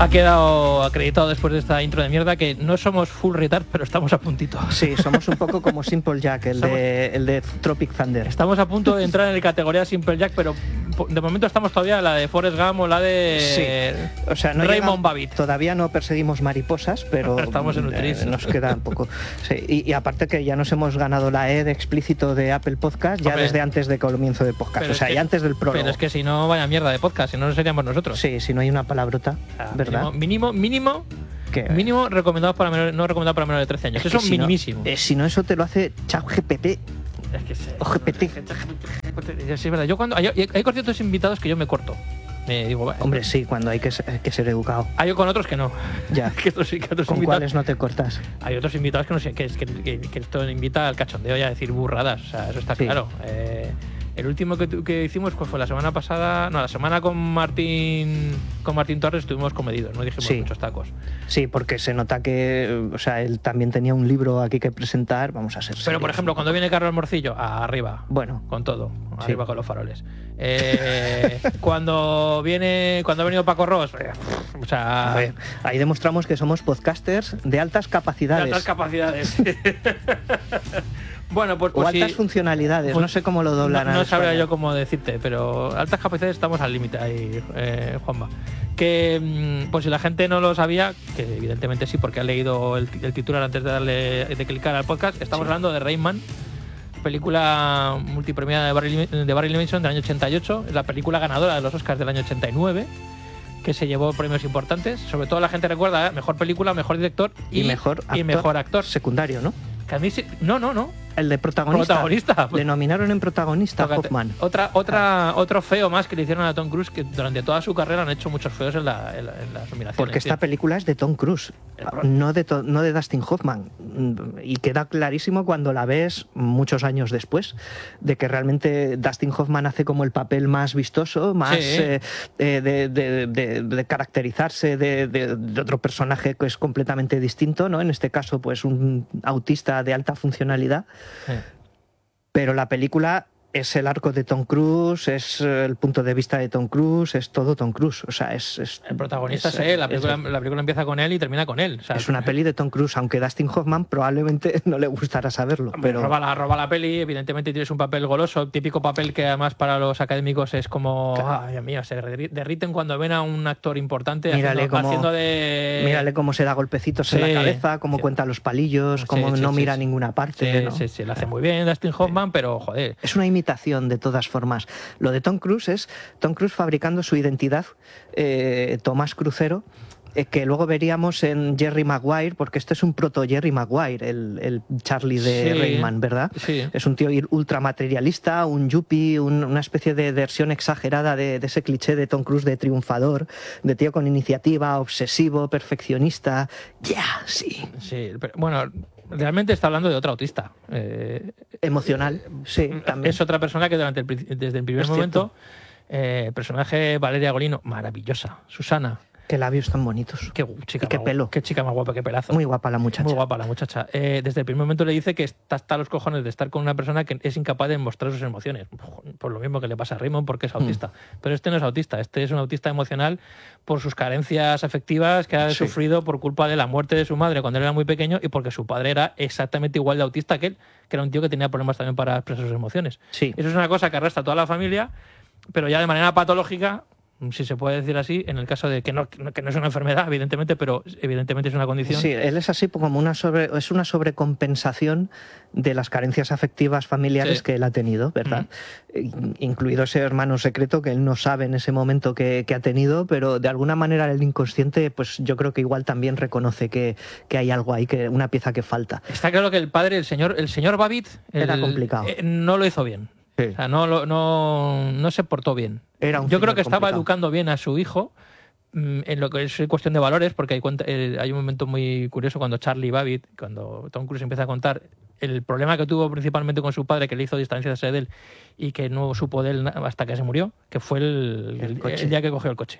Ha quedado acreditado después de esta intro de mierda que no somos full retard, pero estamos a puntito. Sí, somos un poco como Simple Jack, el de Tropic Thunder. Estamos a punto de entrar en la categoría Simple Jack, pero de momento estamos todavía en la de Forrest Gump o la de o sea, no Raymond Babbitt. Todavía no perseguimos mariposas, pero estamos en Utris. Nos queda un poco. Sí, y aparte que ya nos hemos ganado la E de explícito de Apple Podcast ya desde antes de comienzo de podcast, o sea, ya antes del prólogo. Pero es que si no, vaya mierda de podcast, si no seríamos nosotros. Sí, si no hay una palabrota, ¿verdad? Mínimo recomendados para menores, no recomendado para menores de 13 años. Eso es minimísimo. Si no, eso te lo hace ChatGPT. Es que o GPT. Sí, es verdad. Yo cuando hay ciertos invitados que yo me corto. Digo, hombre, sí, cuando hay que ser educado. Hay con otros que no. Ya. que otros ¿Con invitados, cuáles no te cortas? Hay otros invitados que no sé, que esto invita al cachondeo y a decir burradas. O sea, eso está claro. El último que hicimos fue la semana pasada. No, la semana con Martín Torres estuvimos comedidos, no dijimos muchos tacos. Sí, porque se nota que, o sea, él también tenía un libro aquí que presentar, vamos a ser serios. Pero por ejemplo, cuando viene Carlos Morcillo, arriba. Bueno. Con todo. Arriba con los faroles. Cuando ha venido Paco Ross, o sea. Ver, ahí demostramos que somos podcasters de altas capacidades. De altas capacidades. Bueno, pues o altas funcionalidades, no sé cómo lo doblarán. No sabría yo cómo decirte, pero altas capacidades estamos al límite ahí, Juanma. Que, pues si la gente no lo sabía, que evidentemente sí, porque ha leído el titular antes de clicar al podcast, estamos hablando de Rayman, película multipremiada de Barry Levinson del año 88, la película ganadora de los Oscars del año 89, que se llevó premios importantes. Sobre todo la gente recuerda mejor película, mejor director y mejor actor secundario, ¿no? Que a mí sí, no. El de protagonista. Le nominaron en protagonista a Hoffman. Otro feo más que le hicieron a Tom Cruise, que durante toda su carrera han hecho muchos feos en las nominaciones. Porque esta película es de Tom Cruise, no de Dustin Hoffman. Y queda clarísimo cuando la ves muchos años después, de que realmente Dustin Hoffman hace como el papel más vistoso, más de caracterizarse de otro personaje que es completamente distinto, ¿no? En este caso, pues un autista de alta funcionalidad. Sí. Pero la película es el arco de Tom Cruise, es el punto de vista de Tom Cruise, es todo Tom Cruise. O sea, el protagonista es él, la película empieza con él y termina con él. O sea, es una peli de Tom Cruise, aunque Dustin Hoffman probablemente no le gustará saberlo. Pero roba la peli, evidentemente tienes un papel goloso, típico papel que además para los académicos es como, ay, Dios mío, se derriten cuando ven a un actor importante mírale cómo se da golpecitos en la cabeza, cómo cuenta los palillos, cómo no mira a ninguna parte. Sí, lo hace muy bien Dustin Hoffman, pero joder. Es una imitación de todas formas. Lo de Tom Cruise es Tom Cruise fabricando su identidad, Tomás Crucero, que luego veríamos en Jerry Maguire, porque este es un proto Jerry Maguire, el Charlie de Rayman, ¿verdad? Sí. Es un tío ultramaterialista, un yuppie, una especie de versión exagerada de ese cliché de Tom Cruise de triunfador, de tío con iniciativa, obsesivo, perfeccionista. Sí, pero bueno, realmente está hablando de otro autista. Emocional, sí, también. Es otra persona que desde el primer momento, el personaje Valeria Golino, maravillosa. Susana. Qué labios tan bonitos. Qué chica, qué pelo. Qué chica más guapa, qué pelazo. Muy guapa la muchacha. Muy guapa la muchacha. Desde el primer momento le dice que está hasta los cojones de estar con una persona que es incapaz de mostrar sus emociones. Por lo mismo que le pasa a Raymond, porque es autista. Pero este no es autista, este es un autista emocional por sus carencias afectivas que ha sufrido por culpa de la muerte de su madre cuando él era muy pequeño y porque su padre era exactamente igual de autista que él, que era un tío que tenía problemas también para expresar sus emociones. Sí. Eso es una cosa que arrastra a toda la familia, pero ya de manera patológica, si se puede decir así, en el caso de que no es una enfermedad, evidentemente, pero evidentemente es una condición. Sí, él es así como una sobrecompensación de las carencias afectivas familiares que él ha tenido, ¿verdad? Incluido ese hermano secreto que él no sabe en ese momento que ha tenido, pero de alguna manera el inconsciente, pues yo creo que igual también reconoce que hay algo ahí, que una pieza que falta. Está claro que el padre, el señor Babbitt, era complicado. No lo hizo bien. Sí. O sea, no se portó bien. Yo creo que estaba educando bien a su hijo en lo que es cuestión de valores, porque hay un momento muy curioso cuando cuando Tom Cruise empieza a contar el problema que tuvo principalmente con su padre, que le hizo distanciarse de él y que no supo de él hasta que se murió, que fue el día que cogió el coche.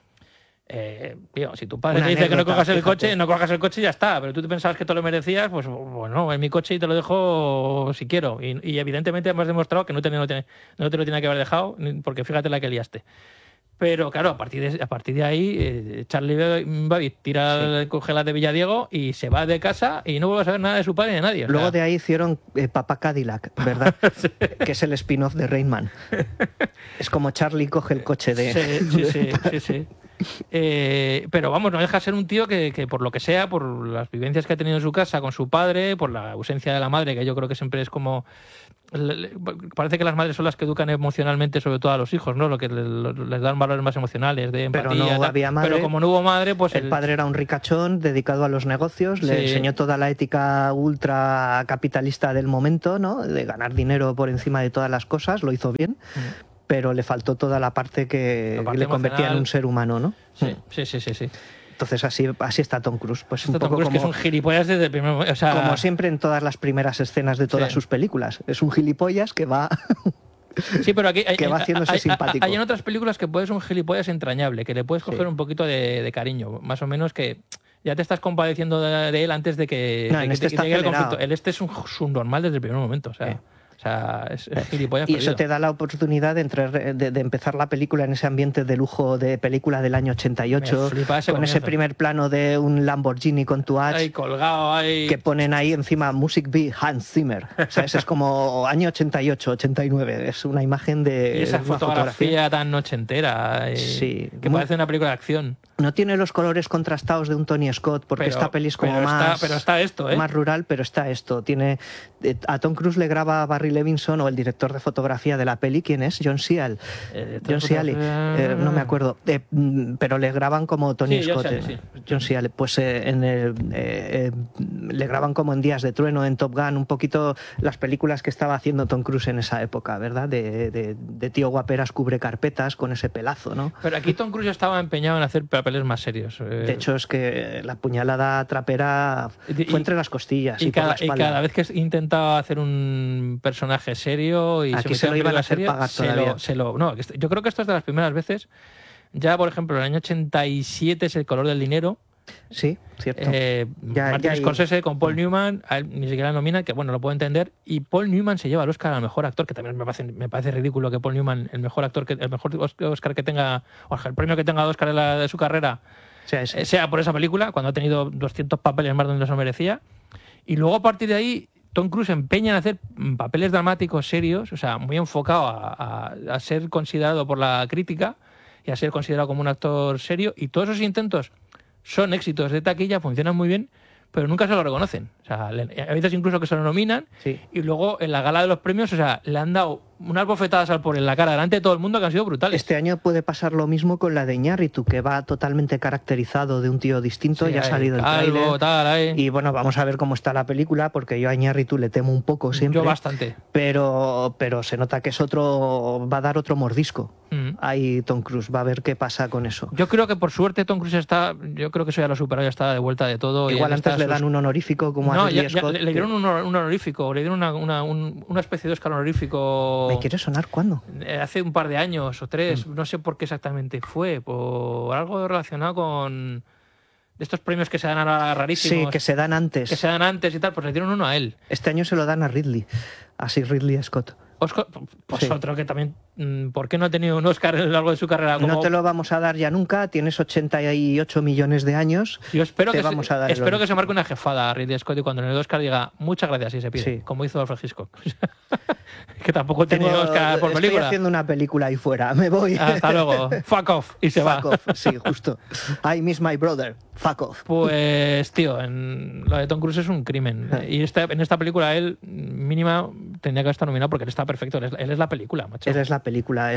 Tío, si tu padre te dice que no cojas el coche, no cojas el coche y ya está, pero tú te pensabas que te lo merecías, pues bueno, es mi coche y te lo dejo si quiero. Y evidentemente hemos demostrado que no te lo tiene que haber dejado, porque fíjate la que liaste. Pero claro, a partir de ahí, Charlie Babbitt coge la de Villadiego y se va de casa y no vuelve a saber nada de su padre ni de nadie. Luego de ahí hicieron Papá Cadillac, ¿verdad? Sí. Que es el spin-off de Rain Man. Es como Charlie coge el coche de... Sí. Pero vamos, no deja de ser un tío que por lo que sea, por las vivencias que ha tenido en su casa con su padre, por la ausencia de la madre, que yo creo que siempre es como... Parece que las madres son las que educan emocionalmente, sobre todo a los hijos, ¿no? Lo que les dan valores más emocionales, de empatía. Pero no había madre. Pero como no hubo madre, pues... El padre era un ricachón dedicado a los negocios, le enseñó toda la ética ultra capitalista del momento, ¿no? De ganar dinero por encima de todas las cosas, lo hizo bien. Pero le faltó toda la parte que le convertía en un ser humano, ¿no? Sí. Entonces así está Tom Cruise. Pues un poco Tom Cruise, como, que es un gilipollas desde el primer momento. O sea... Como siempre en todas las primeras escenas de todas sus películas. Es un gilipollas que va... Sí, pero aquí va haciéndose simpático. Hay en otras películas que puedes un gilipollas entrañable, que le puedes coger un poquito de cariño. Más o menos que... Ya te estás compadeciendo de él antes de que llegue el conflicto. Él es un subnormal desde el primer momento. O sea, es gilipollas. Y perdido. Eso te da la oportunidad de empezar la película en ese ambiente de lujo de película del año 88, con ese primer plano de un Lamborghini con Touareg, ahí colgado, ahí... que ponen ahí encima Music by Hans Zimmer. O sea, ese es como año 88, 89. Es una imagen de... Y esa fotografía tan ochentera, que parece una película de acción. No tiene los colores contrastados de un Tony Scott, porque esta peli es como más... Pero está esto, más rural, pero está esto. A Tom Cruise le graba Barry Levinson, o el director de fotografía de la peli. ¿Quién es? John Ciali. No me acuerdo. Pero le graban como Tony Scott. John Ciali. Pues le graban como en Días de Trueno, en Top Gun, un poquito las películas que estaba haciendo Tom Cruise en esa época, ¿verdad? De tío guaperas cubre carpetas con ese pelazo, ¿no? Pero aquí Tom Cruise estaba empeñado en hacer papeles más serios. De hecho, es que la puñalada trapera fue entre las costillas y por la espalda. Y cada vez que intentaba hacer un personaje serio y aquí se lo iban a hacer pagar todavía. Yo creo que esto es de las primeras veces. Ya, por ejemplo, en el año 87 es El color del dinero. Sí, cierto. Martin Scorsese con Paul Newman, a él ni siquiera nomina, que bueno, lo puedo entender. Y Paul Newman se lleva el Oscar al mejor actor, que también me parece ridículo que Paul Newman, el mejor Oscar que tenga, o el premio que tenga de Oscar de su carrera, sea por esa película, cuando ha tenido 200 papeles más donde se lo merecía. Y luego a partir de ahí, Tom Cruise empeña en hacer papeles dramáticos serios, o sea, muy enfocado a ser considerado por la crítica y a ser considerado como un actor serio. Y todos esos intentos son éxitos de taquilla, funcionan muy bien, pero nunca se lo reconocen. O sea, a veces incluso que se lo nominan y luego en la gala de los premios, o sea, le han dado unas bofetadas al pobre en la cara delante de todo el mundo que han sido brutales. Este año puede pasar lo mismo con la de Iñárritu, que va totalmente caracterizado de un tío distinto, ya ha salido el tráiler. Y bueno, vamos a ver cómo está la película, porque yo a Iñárritu le temo un poco siempre. Yo bastante. Pero se nota que va a dar otro mordisco. Ahí Tom Cruise, va a ver qué pasa con eso. Yo creo que por suerte Tom Cruise yo creo que eso ya lo superó, ya está de vuelta de todo. Igual antes le dan un honorífico como a Ridley Scott. Le dieron un honorífico, le dieron una especie de Oscar honorífico. ¿Me quiere sonar cuándo? Hace un par de años o 3, no sé por qué exactamente fue, por algo relacionado con de estos premios que se dan ahora rarísimos. Sí, que se dan antes. Que se dan antes y tal, pues le dieron uno a él. Este año se lo dan a Ridley Scott. Pues otro que también, ¿por qué no ha tenido un Oscar a lo largo de su carrera? No te lo vamos a dar ya nunca, tienes 88 millones de años. Yo espero que se marque una jefada a Ridley Scott y cuando en el Oscar diga muchas gracias y se pide, como hizo Alfred Hitchcock. Que tampoco tiene Oscar por película. Estoy haciendo una película ahí fuera, me voy. Hasta luego, fuck off, y se va. Fuck off, sí, justo. I miss my brother, fuck off. Pues, tío, lo de Tom Cruise es un crimen. Y en esta película él, mínima, tendría que estar nominado porque él está perfecto. Él es la película, macho. Él es la película.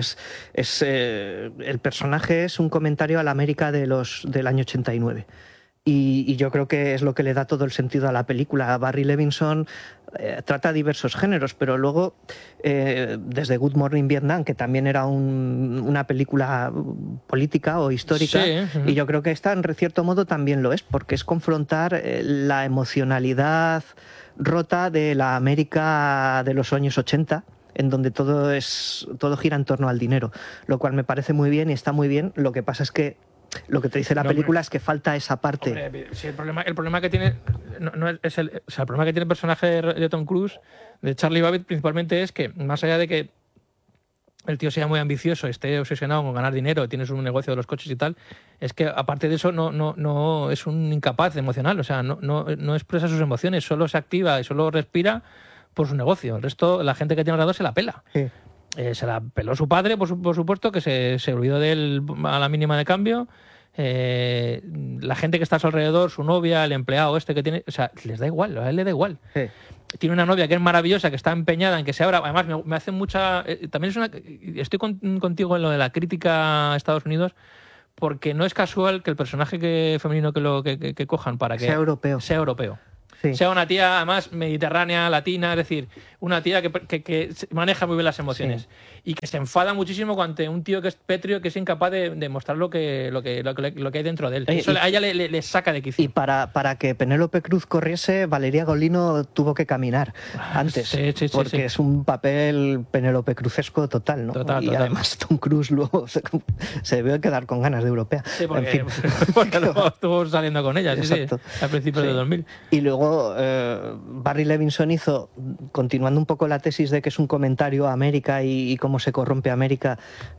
El personaje es un comentario a la América del año 89. Y yo creo que es lo que le da todo el sentido a la película. Barry Levinson trata diversos géneros, pero luego, desde Good Morning Vietnam, que también era una película política o histórica, y yo creo que esta, en cierto modo, también lo es, porque es confrontar la emocionalidad rota de la América de los años 80, en donde todo gira en torno al dinero, lo cual me parece muy bien y está muy bien. Lo que pasa es que lo que te dice la película es que falta esa parte. Hombre, sí, el problema que tiene el problema que tiene el personaje de Tom Cruise, de Charlie Babbitt, principalmente es que, más allá de que el tío sea muy ambicioso, esté obsesionado con ganar dinero, tienes un negocio de los coches y tal, es que aparte de eso no es un incapaz emocional, o sea, no expresa sus emociones, solo se activa y solo respira por su negocio. El resto, la gente que tiene alrededor se la pela. Sí. Se la peló su padre, por supuesto, que se olvidó de él a la mínima de cambio. La gente que está a su alrededor, su novia, el empleado que tiene, o sea, les da igual, a él le da igual. Sí. Tiene una novia que es maravillosa, que está empeñada en que se abra. Además, me hace mucha... también estoy contigo en lo de la crítica a Estados Unidos, porque no es casual que el personaje femenino que cojan para que sea europeo. Sí. Sea una tía, además, mediterránea, latina, es decir, una tía que maneja muy bien las emociones. Sí. Y que se enfada muchísimo ante un tío que es pétreo, que es incapaz de mostrar lo que hay dentro de él. Eso a ella le saca de quicio. Y para que Penélope Cruz corriese, Valeria Golino tuvo que caminar antes. Sí, porque es un papel Penélope Cruzesco total, ¿no? Total. Además Tom Cruise luego se debió quedar con ganas de europea. Sí, porque luego estuvo saliendo con ella, sí, al principio de 2000. Y luego Barry Levinson hizo, continuando un poco la tesis de que es un comentario a América y cómo se corrompe América,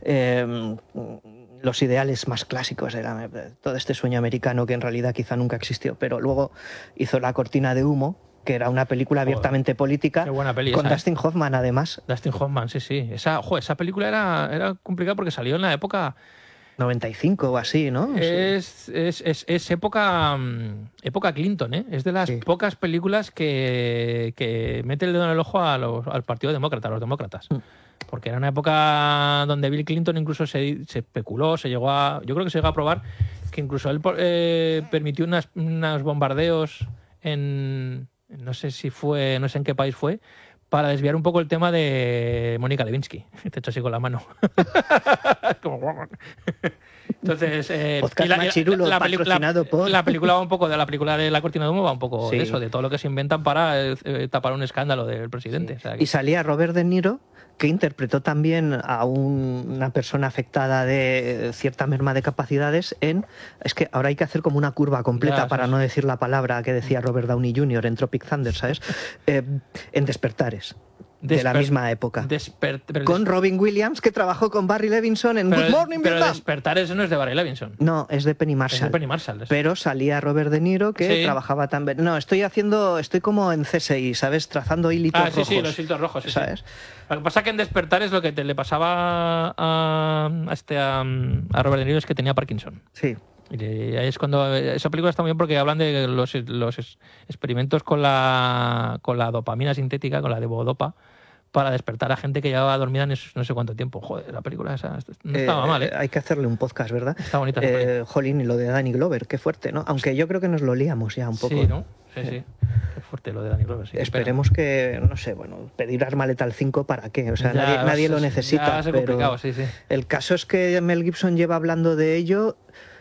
los ideales más clásicos de todo este sueño americano que en realidad quizá nunca existió, pero luego hizo La cortina de humo, que era una película abiertamente política. Qué buena peli con esa, Dustin Hoffman, además. Dustin Hoffman, sí. Esa película era complicada porque salió en la época... 95 o así, ¿no? Es época Clinton, ¿eh? Es de las pocas películas que mete el dedo en el ojo al Partido Demócrata, a los demócratas. Porque era una época donde Bill Clinton incluso se especuló, yo creo que se llegó a probar que incluso él permitió unos bombardeos no sé en qué país fue, para desviar un poco el tema de Mónica Lewinsky. Te he hecho así con la mano. Entonces, la película va un poco de la película de La cortina de humo, va un poco de eso, de todo lo que se inventan para tapar un escándalo del presidente. Sí. O sea, y salía Robert De Niro, que interpretó también a una persona afectada de cierta merma de capacidades es que ahora hay que hacer como una curva completa para no decir la palabra que decía Robert Downey Jr. en Tropic Thunder, ¿sabes? En Despertares. De la misma época. Con Robin Williams, que trabajó con Barry Levinson en Good Morning Vietnam. Pero Despertares no es de Barry Levinson. No, es de Penny Marshall. Es de Penny Marshall. Pero salía Robert De Niro, que trabajaba también... No, estoy como en CSI, ¿sabes? Trazando hilitos rojos. Sí, los hilitos rojos, ¿sabes? Sí. Lo que pasa es que en Despertares lo que le pasaba a Robert De Niro es que tenía Parkinson. Sí. Y ahí es cuando... Esa película está muy bien porque hablan de los experimentos con la dopamina sintética, con la levodopa, para despertar a gente que llevaba dormida no sé cuánto tiempo. Joder, la película esa no estaba mal, ¿eh? Hay que hacerle un podcast, ¿verdad? Está bonita. Jolín, y lo de Danny Glover, qué fuerte, ¿no? Aunque yo creo que nos lo liamos ya un poco. Sí, ¿no? Sí. Qué fuerte lo de Danny Glover, sí. Esperemos que, no sé, pedir Arma Letal 5 ¿para qué? O sea, nadie lo necesita. Ya va a ser complicado, sí. El caso es que Mel Gibson lleva hablando de ello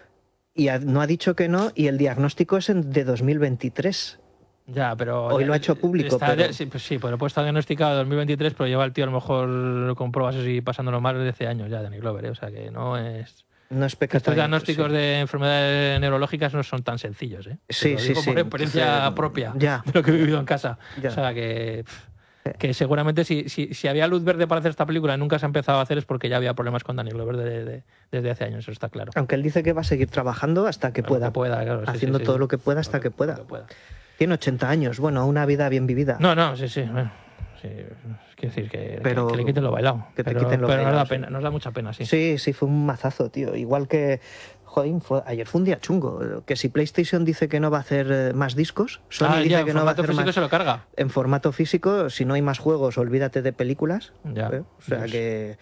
y no ha dicho que no, y el diagnóstico es de 2023. Ya, pero... Hoy lo ha hecho público, Sí, pero puede estar diagnosticado en 2023, pero lleva el tío a lo mejor con pruebas y pasándolo mal desde hace años ya, Danny Glover, ¿eh? O sea que no es... No es pecado. Estos diagnósticos de enfermedades neurológicas no son tan sencillos, ¿eh? Sí. Por experiencia propia de lo que he vivido en casa. Ya. O sea que seguramente si había luz verde para hacer esta película y nunca se ha empezado a hacer es porque ya había problemas con Danny Glover desde hace años, eso está claro. Aunque él dice que va a seguir trabajando hasta que pueda. Claro, haciendo todo lo que pueda hasta que pueda. Tiene 80 años, una vida bien vivida. No, sí. Bueno, sí, quiero decir que le quiten lo bailado. Pero nos da pena, nos da mucha pena, sí. Sí, fue un mazazo, tío. Igual que, ayer fue un día chungo. Que si PlayStation dice que no va a hacer más discos, Sony dice que no va a hacer más... En formato físico se lo carga. En formato físico, si no hay más juegos, olvídate de películas. Ya. O sea que...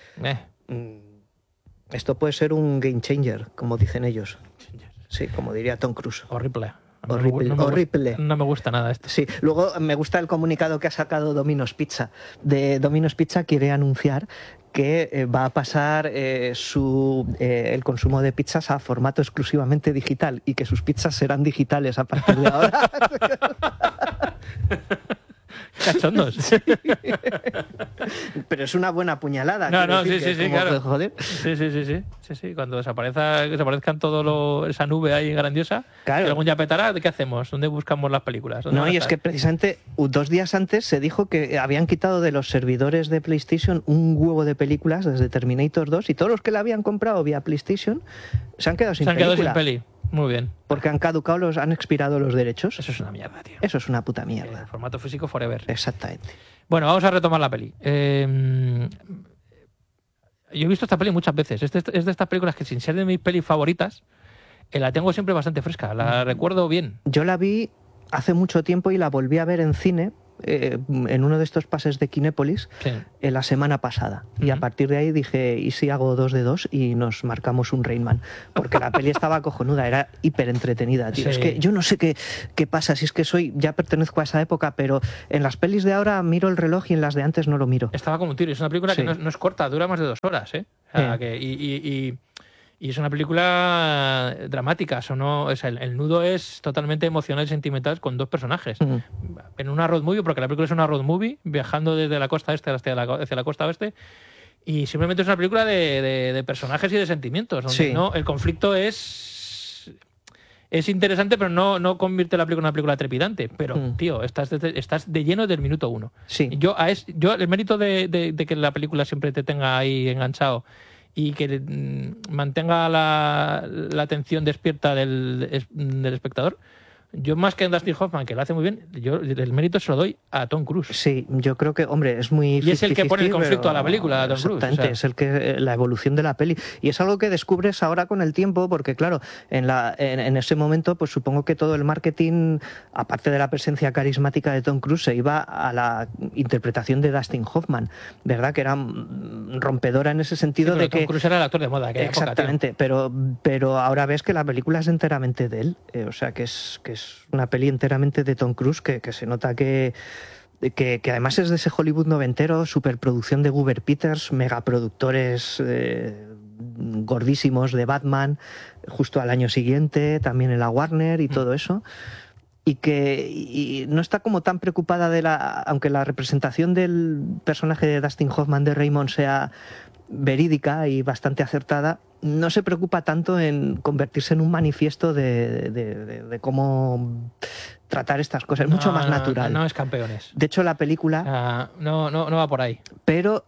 Esto puede ser un game changer, como dicen ellos. Sí, como diría Tom Cruise. Horrible. No me gusta nada esto. Sí, luego me gusta el comunicado que ha sacado Domino's Pizza. Domino's Pizza quiere anunciar que va a pasar el consumo de pizzas a formato exclusivamente digital y que sus pizzas serán digitales a partir de ahora. cachondos. Sí. Pero es una buena puñalada. Sí, claro. Joder. Sí. Cuando desaparezcan esa nube ahí grandiosa, claro. Que algún ya petará, ¿qué hacemos? ¿Dónde buscamos las películas? No, y es que precisamente 2 días antes se dijo que habían quitado de los servidores de PlayStation un huevo de películas desde Terminator 2 y todos los que la habían comprado vía PlayStation se han quedado sin peli. Muy bien. Porque han expirado los derechos. Eso es una mierda, tío. Eso es una puta mierda. Formato físico forever. Exactamente. Bueno, vamos a retomar la peli. Yo he visto esta peli muchas veces. Es de estas películas que, sin ser de mis pelis favoritas, la tengo siempre bastante fresca. La recuerdo bien. Yo la vi hace mucho tiempo y la volví a ver en cine, en uno de estos pases de Kinépolis, la semana pasada. Y a partir de ahí dije, ¿y si hago 2 de 2 y nos marcamos un Rainman? Porque la peli estaba cojonuda, era hiper entretenida, tío. Sí. Es que yo no sé qué pasa, si es que ya pertenezco a esa época, pero en las pelis de ahora miro el reloj y en las de antes no lo miro. Estaba como un tiro. Es una película que no es corta, dura más de 2 horas, ¿eh? O sea, y es una película dramática. El nudo es totalmente emocional y sentimental con 2 personajes. En una road movie, porque la película es una road movie, viajando desde la costa este hacia la costa oeste. Y simplemente es una película de personajes y de sentimientos. Donde el conflicto es interesante, pero no convierte la película en una película trepidante. Pero, tío, estás de lleno del minuto 1. Sí. Yo el mérito de que la película siempre te tenga ahí enganchado y que mantenga la atención despierta del espectador, yo más que en Dustin Hoffman, que lo hace muy bien, yo el mérito se lo doy a Tom Cruise. Sí, yo creo que, hombre, es muy... Y es el que pone el conflicto a la película, Tom Cruise. Exactamente, es el que la evolución de la peli. Y es algo que descubres ahora con el tiempo, porque claro, en ese momento, pues supongo que todo el marketing, aparte de la presencia carismática de Tom Cruise, se iba a la interpretación de Dustin Hoffman, ¿verdad? Que era rompedora en ese sentido de que... Tom Cruise era el actor de moda. Exactamente, época, pero ahora ves que la película es enteramente de él. O sea, que es una peli enteramente de Tom Cruise, que se nota que además es de ese Hollywood noventero, superproducción de Guber Peters, megaproductores gordísimos de Batman, justo al año siguiente, también en la Warner y todo eso. Y no está como tan preocupada aunque la representación del personaje de Dustin Hoffman de Raymond sea verídica y bastante acertada, no se preocupa tanto en convertirse en un manifiesto de cómo tratar estas cosas. Es mucho más natural. No es Campeones. De hecho, la película... no va por ahí. Pero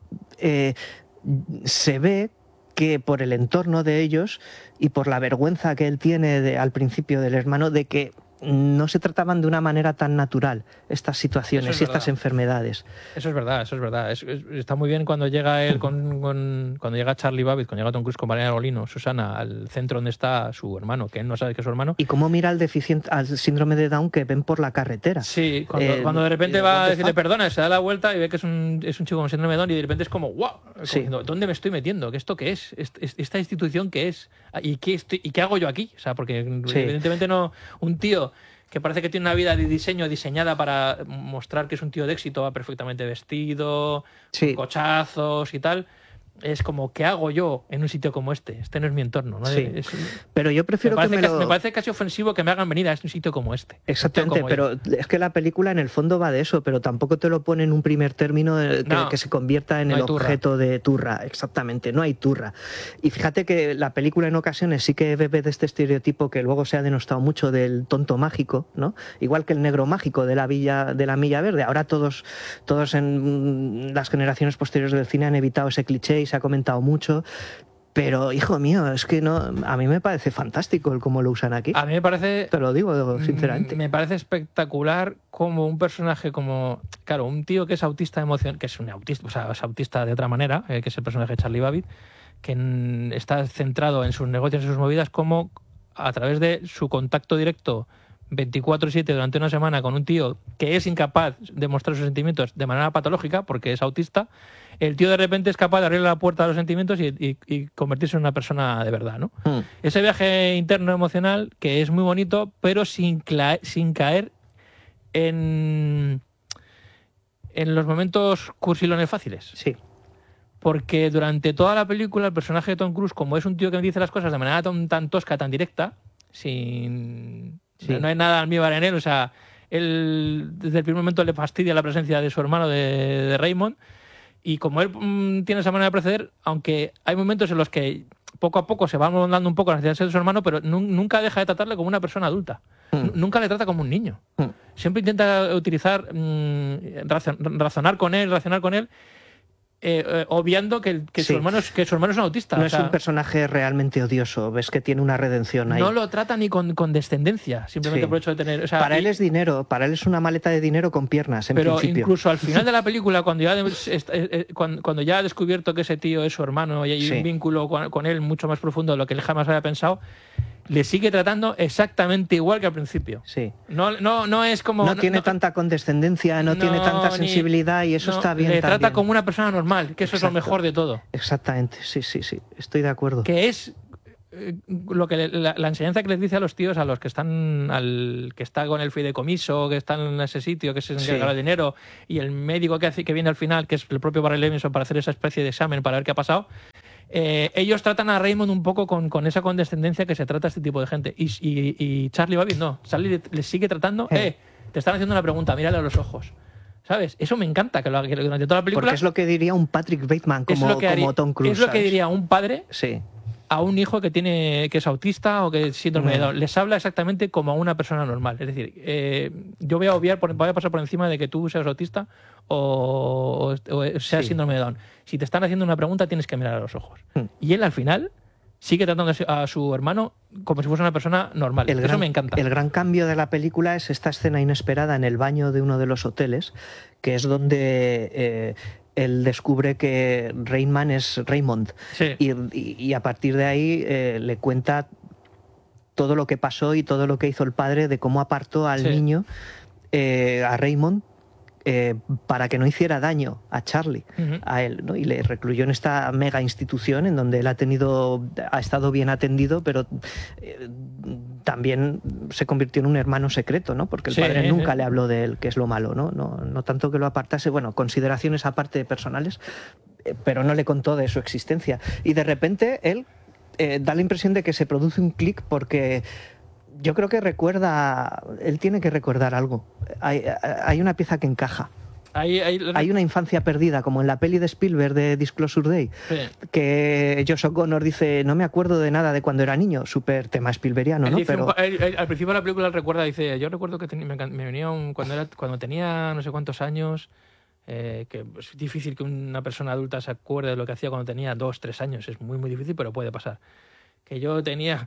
se ve que por el entorno de ellos y por la vergüenza que él tiene al principio del hermano, de que no se trataban de una manera tan natural estas situaciones y estas enfermedades. Eso es verdad. Está muy bien cuando llega él cuando llega Charlie Babbitt, cuando llega Tom Cruise con Mariana Golino, Susana, al centro donde está su hermano, que él no sabe que es su hermano. Y cómo mira al síndrome de Down que ven por la carretera. Sí, cuando de repente va a decirle perdona, se da la vuelta y ve que es un chico con síndrome de Down y de repente es como ¡wow! Diciendo, ¿dónde me estoy metiendo? ¿Esto qué es? ¿Esta institución qué es? ¿Y qué hago yo aquí? O sea, porque evidentemente no... Un tío que parece que tiene una vida de diseño diseñada para mostrar que es un tío de éxito, va perfectamente vestido, con cochazos y tal. Es como, ¿qué hago yo en un sitio como este? Este no es mi entorno, ¿no? Sí. Pero yo prefiero me parece casi ofensivo que me hagan venir a un sitio como este. Exactamente, pero es que la película en el fondo va de eso, pero tampoco te lo pone en un primer término que se convierta en el objeto de turra. Exactamente, no hay turra. Y fíjate que la película en ocasiones sí que bebe de este estereotipo que luego se ha denostado mucho del tonto mágico, ¿no? Igual que el negro mágico de la Milla Verde. Ahora todos en las generaciones posteriores del cine han evitado ese cliché y se ha comentado mucho, pero hijo mío, es que a mí me parece fantástico el cómo lo usan aquí. A mí me parece, te lo digo sinceramente, me parece espectacular como un personaje claro, un tío que es autista emocional, que es un autista, o sea, es autista de otra manera, que es el personaje de Charlie Babbitt, que está centrado en sus negocios y sus movidas, como a través de su contacto directo 24/7 durante una semana con un tío que es incapaz de mostrar sus sentimientos de manera patológica porque es autista, el tío de repente es capaz de abrir la puerta a los sentimientos y convertirse en una persona de verdad, ¿no? Ese viaje interno emocional que es muy bonito, pero sin caer en los momentos cursilones fáciles. Sí. Porque durante toda la película el personaje de Tom Cruise, como es un tío que me dice las cosas de manera tan tosca, tan directa, no hay nada almíbar en él, o sea, él desde el primer momento le fastidia la presencia de su hermano, de Raymond, y como él tiene esa manera de proceder, aunque hay momentos en los que poco a poco se va dando un poco las necesidades de su hermano, pero nunca deja de tratarle como una persona adulta. Nunca le trata como un niño. Siempre intenta utilizar, racionar con él, obviando que su hermano es un autista. No es un personaje realmente odioso, ves que tiene una redención ahí. No lo trata ni con descendencia, simplemente por el hecho de tener... para él es dinero, para él es una maleta de dinero con piernas, en pero principio. Incluso al final de la película, cuando ya ha descubierto que ese tío es su hermano y hay un vínculo con él mucho más profundo de lo que él jamás había pensado, le sigue tratando exactamente igual que al principio. Sí. No es como... No tiene tanta condescendencia, no tiene tanta sensibilidad y eso está bien. Le trata como una persona normal, que eso es lo mejor de todo. Exactamente, sí, estoy de acuerdo. Que es lo que la enseñanza que les dice a los tíos, a los que están, al que está con el fideicomiso, que están en ese sitio, que se encarga del dinero, y el médico que viene al final, que es el propio Barry Levinson, para hacer esa especie de examen para ver qué ha pasado. Ellos tratan a Raymond un poco con esa condescendencia que se trata a este tipo de gente. Y Charlie Babbitt no. Charlie le sigue tratando. Te están haciendo una pregunta, mírale a los ojos. ¿Sabes? Eso me encanta, que durante toda la película... Porque es lo que diría un Patrick Bateman como Tom Cruise. Es lo que diría un padre sí. a un hijo que es autista o que es síndrome de Down. Les habla exactamente como a una persona normal. Es decir, yo voy a pasar por encima de que tú seas autista o seas síndrome de Down. Si te están haciendo una pregunta, tienes que mirar a los ojos. Y él, al final, sigue tratando a su hermano como si fuese una persona normal. Eso me encanta. El gran cambio de la película es esta escena inesperada en el baño de uno de los hoteles, que es donde... él descubre que Raymond es Raymond. Sí. Y a partir de ahí le cuenta todo lo que pasó y todo lo que hizo el padre, de cómo apartó al niño, a Raymond, para que no hiciera daño a Charlie, a él, ¿no? Y le recluyó en esta mega institución en donde él ha estado bien atendido, pero también se convirtió en un hermano secreto, ¿no? Porque el padre nunca le habló de él, que es lo malo, ¿no? No tanto que lo apartase, bueno, consideraciones aparte personales, pero no le contó de su existencia. Y de repente él da la impresión de que se produce un clic, porque yo creo que él tiene que recordar algo. Hay una pieza que encaja. Hay una infancia perdida, como en la peli de Spielberg de Disclosure Day, que Josh O'Connor dice, no me acuerdo de nada de cuando era niño, súper tema spielbergiano, ¿no? Pero al principio de la película él recuerda, dice, yo recuerdo que me venía cuando tenía no sé cuántos años, que es difícil que una persona adulta se acuerde de lo que hacía cuando tenía 2, 3 años, es muy, muy difícil, pero puede pasar. Que yo tenía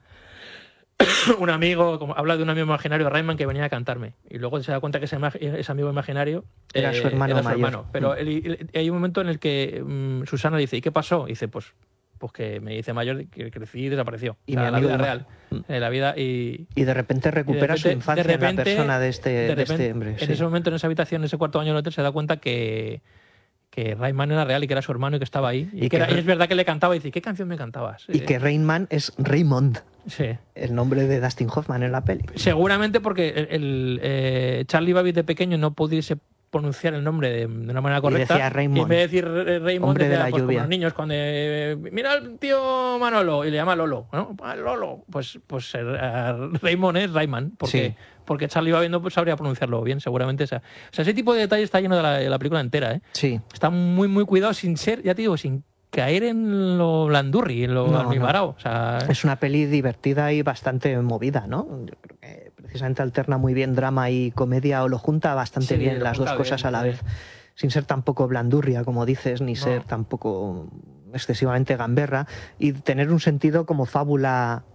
un amigo, como habla de un amigo imaginario, Raymond, que venía a cantarme. Y luego se da cuenta que ese amigo imaginario era su hermano mayor. Pero hay un momento en el que Susana dice, ¿y qué pasó? Y dice, pues que me hice mayor, que crecí y desapareció. Y la vida real. La vida y de repente recupera su infancia en la persona de este hombre. En ese momento, en esa habitación, en ese cuarto baño del hotel, se da cuenta que Raymond era real y que era su hermano y que estaba ahí. Y es verdad que le cantaba y dice, ¿qué canción me cantabas? Y que Raymond es Raymond. Sí. El nombre de Dustin Hoffman en la peli. Seguramente porque Charlie Babbitt de pequeño no pudiese pronunciar el nombre de una manera correcta. Y decía Raymond. Y en vez de decir Raymond, hombre decía, de la lluvia. Como los niños, cuando mira al tío Manolo y le llama Lolo, ¿no? Lolo. Pues Raymond es Rayman, porque Charlie Babbitt no sabría pronunciarlo bien, seguramente. O sea, ese tipo de detalles está lleno de la película entera, ¿eh? Sí. Está muy, muy cuidado sin ser, ya te digo, sin caer en lo blandurri, en lo almibarao. O sea, es una peli divertida y bastante movida, ¿no? Yo creo que precisamente alterna muy bien drama y comedia, o lo junta bastante bien las dos cosas a la vez, sin ser tampoco blandurria, como dices, ni ser tampoco excesivamente gamberra, y tener un sentido como fábula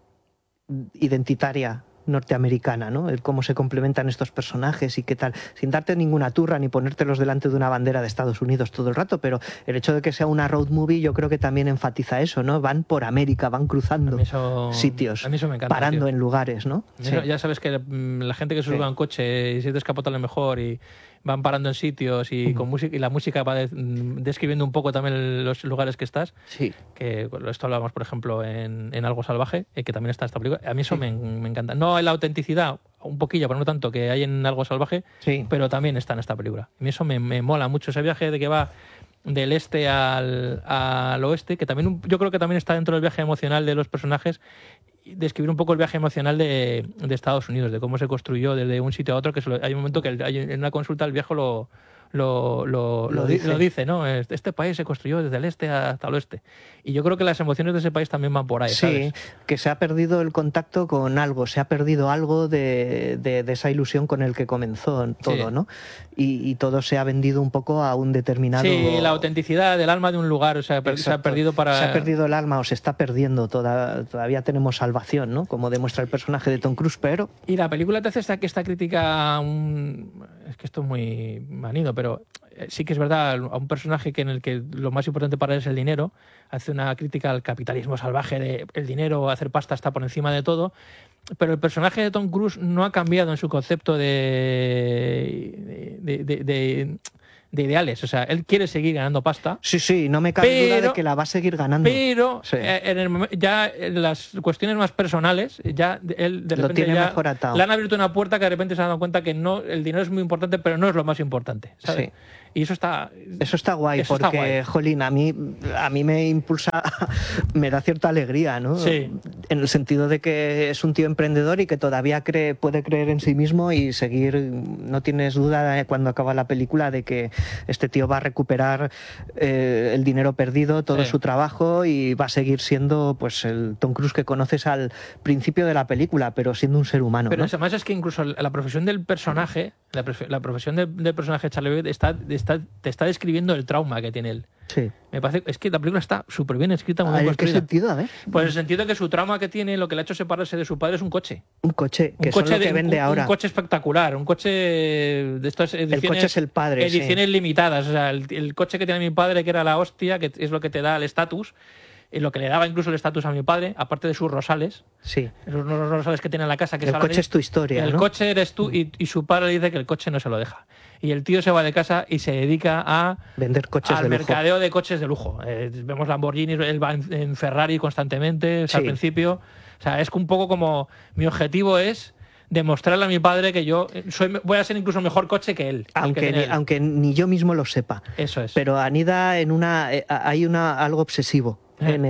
identitaria norteamericana, ¿no? El cómo se complementan estos personajes y qué tal, sin darte ninguna turra ni ponértelos delante de una bandera de Estados Unidos todo el rato, pero el hecho de que sea una road movie yo creo que también enfatiza eso, ¿no? Van por América, van cruzando sitios, a mí eso me encanta, parando tío. En lugares, ¿no? Ya sabes que la gente que se sube a un coche y se descapota lo mejor y van parando en sitios y con música, y la música va describiendo un poco también los lugares que estás. Sí. Que esto hablábamos, por ejemplo, en Algo Salvaje, que también está en esta película. A mí eso me encanta. No en la autenticidad, un poquillo, pero no tanto, que hay en Algo Salvaje, pero también está en esta película. A mí eso me mola mucho, ese viaje de que va del este al oeste, que también yo creo que también está dentro del viaje emocional de los personajes, describir un poco el viaje emocional de Estados Unidos, de cómo se construyó desde un sitio a otro, que hay un momento que en una consulta el viejo lo dice, ¿no? Este país se construyó desde el este hasta el oeste. Y yo creo que las emociones de ese país también van por ahí, ¿sabes? Sí, que se ha perdido el contacto con algo, se ha perdido algo de esa ilusión con el que comenzó todo, ¿no? Y todo se ha vendido un poco a un determinado... Sí, la autenticidad del alma de un lugar, o sea, se ha perdido para... Se ha perdido el alma o se está perdiendo, todavía tenemos salvación, ¿no? Como demuestra el personaje de Tom Cruise, pero... Y la película te hace esta crítica es que esto es muy manido, pero sí que es verdad, a un personaje en el que lo más importante para él es el dinero. Hace una crítica al capitalismo salvaje de el dinero, hacer pasta está por encima de todo. Pero el personaje de Tom Cruise no ha cambiado en su concepto de ideales. O sea, él quiere seguir ganando pasta. Sí, no me cabe duda de que la va a seguir ganando. Pero ya en las cuestiones más personales, ya él de repente lo tiene mejor atado. Le han abierto una puerta que de repente se ha dado cuenta que no, el dinero es muy importante, pero no es lo más importante, ¿sabes? Sí. Y eso está guay, porque, jolín, a mí me impulsa, me da cierta alegría, ¿no? Sí. En el sentido de que es un tío emprendedor y que todavía puede creer en sí mismo y seguir. No tienes duda cuando acaba la película de que este tío va a recuperar el dinero perdido, todo su trabajo, y va a seguir siendo pues el Tom Cruise que conoces al principio de la película, pero siendo un ser humano. Pero ¿no? además es que incluso la profesión del personaje, la profesión del personaje de Charlie Bate te está describiendo el trauma que tiene él. Sí. Me parece, es que la película está súper bien escrita, muy bien construida. ¿En qué sentido? A ver. Pues en el sentido de que su trauma que tiene, lo que le ha hecho separarse de su padre es un coche. Un coche, que es lo que vende ahora. Un coche espectacular, un coche de estas ediciones... El coche es el padre, ediciones limitadas. O sea, el coche que tiene mi padre, que era la hostia, que es lo que te da el estatus, lo que le daba incluso el estatus a mi padre, aparte de sus rosales. Sí. Esos rosales que tiene en la casa. Que el coche es tu historia, El coche eres tú, y su padre le dice que el coche no se lo deja. Y el tío se va de casa y se dedica a vender coches al mercadeo de coches de lujo. Vemos Lamborghini, él va en Ferrari constantemente, al principio. O sea, es un poco como mi objetivo es demostrarle a mi padre que yo voy a ser incluso el mejor coche que él. Aunque ni yo mismo lo sepa. Eso es. Pero anida en hay algo obsesivo. En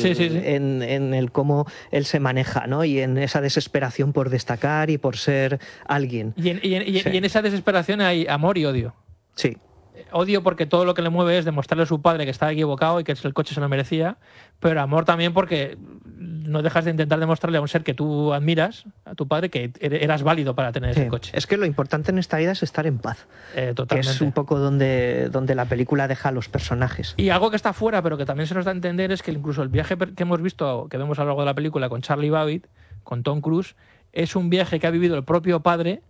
el cómo él se maneja, ¿no? Y en esa desesperación por destacar y por ser alguien. Y en esa desesperación hay amor y odio. Sí. Odio porque todo lo que le mueve es demostrarle a su padre que estaba equivocado y que el coche se lo merecía, pero amor también porque no dejas de intentar demostrarle a un ser que tú admiras, a tu padre, que eras válido para tener ese coche. Es que lo importante en esta vida es estar en paz. Totalmente. Que es un poco donde la película deja a los personajes. Y algo que está fuera, pero que también se nos da a entender, es que incluso el viaje que hemos visto, que vemos a lo largo de la película con Charlie Babbitt, con Tom Cruise, es un viaje que ha vivido el propio padre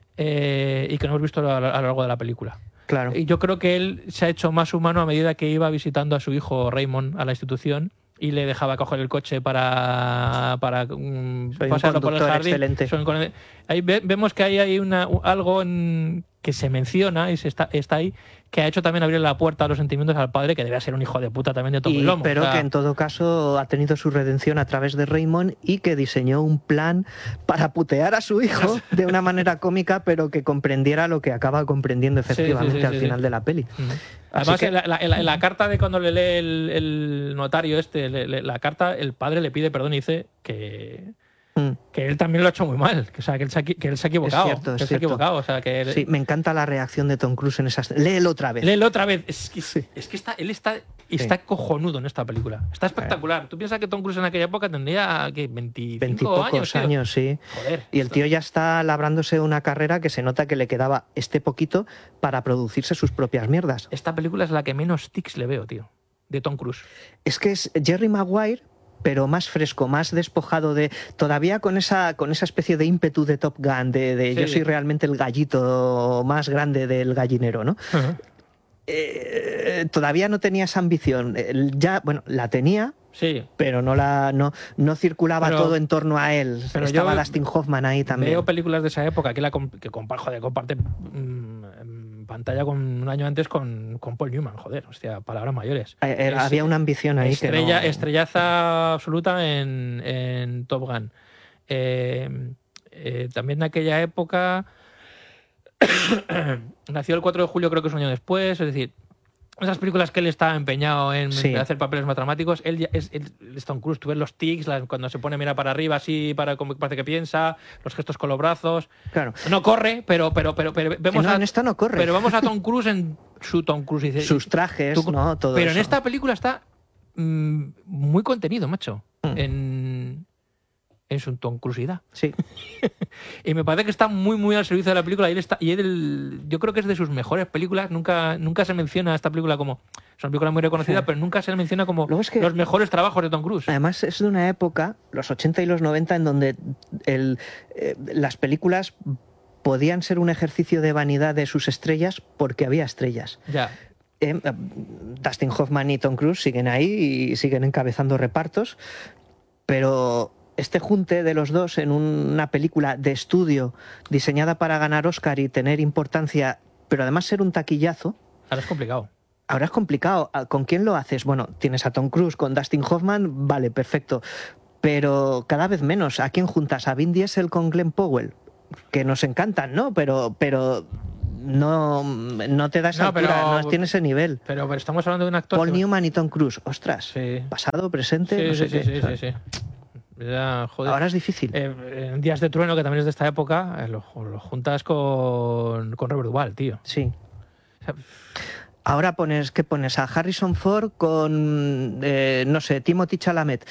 y que no hemos visto a lo largo de la película. Claro. Y yo creo que él se ha hecho más humano a medida que iba visitando a su hijo Raymond a la institución y le dejaba coger el coche para pasarlo por el jardín. Excelente. Ahí vemos que hay algo que se menciona y está ahí, que ha hecho también abrir la puerta a los sentimientos al padre, que debe ser un hijo de puta también de todo el lomo. Pero que en todo caso ha tenido su redención a través de Raymond y que diseñó un plan para putear a su hijo de una manera cómica, pero que comprendiera lo que acaba comprendiendo efectivamente al final de la peli. Además, en la carta de cuando le lee el notario la carta, el padre le pide perdón y dice que él también lo ha hecho muy mal, que él se ha equivocado. Es cierto. Sí, me encanta la reacción de Tom Cruise en esas... Léelo otra vez. Es que él está cojonudo en esta película. Está espectacular. Tú piensas que Tom Cruise en aquella época tendría 25 años, sí. Joder. Y el tío ya está labrándose una carrera que se nota que le quedaba poquito para producirse sus propias mierdas. Esta película es la que menos tics le veo, tío, de Tom Cruise. Es que es Jerry Maguire, pero más fresco, más despojado todavía con esa especie de ímpetu de Top Gun, yo soy realmente el gallito más grande del gallinero, ¿no? Uh-huh. Todavía no tenía esa ambición. La tenía, pero no circulaba todo en torno a él. Pero estaba Dustin Hoffman ahí también. Veo películas de esa época que comparte pantalla con un año antes con Paul Newman, joder, hostia, palabras mayores. Había una ambición ahí estrellaza absoluta en Top Gun. También en aquella época nació el 4 de julio, creo que es un año después, es decir, esas películas que él está empeñado en hacer papeles más dramáticos, él es Tom Cruise, tú ves los tics, cuando se pone a mirar para arriba así, como parece que piensa, los gestos con los brazos. Claro. No corre, pero vemos en esta no corre. Pero vamos a Tom Cruise en su Tom Cruise. Sus trajes, ¿no? Todo pero eso. En esta película está muy contenido, macho. En su tonculosidad. Sí. Y me parece que está muy, muy al servicio de la película. Yo creo que es de sus mejores películas. Nunca se menciona esta película como... Es una película muy reconocida, pero nunca se le menciona como los mejores trabajos de Tom Cruise. Además, es de una época, los 80 y los 90, en donde las películas podían ser un ejercicio de vanidad de sus estrellas porque había estrellas. Ya. Dustin Hoffman y Tom Cruise siguen ahí y siguen encabezando repartos, pero... Este junte de los dos en una película de estudio diseñada para ganar Oscar y tener importancia, pero además ser un taquillazo... Ahora es complicado. Ahora es complicado. ¿Con quién lo haces? Bueno, tienes a Tom Cruise, con Dustin Hoffman, vale, perfecto. Pero cada vez menos. ¿A quién juntas? ¿A Vin Diesel con Glenn Powell? Que nos encantan, ¿no? Pero no te da esa altura, no tiene ese nivel. Pero estamos hablando de un actor... Paul Newman y Tom Cruise. Ostras. Sí. Pasado, presente, no sé qué. Sí. Ya, joder. Ahora es difícil. En Días de Trueno, que también es de esta época, lo juntas con Robert Duvall, tío. Sí. O sea, ahora ¿qué pones? A Harrison Ford con, no sé, Timothée Chalamet.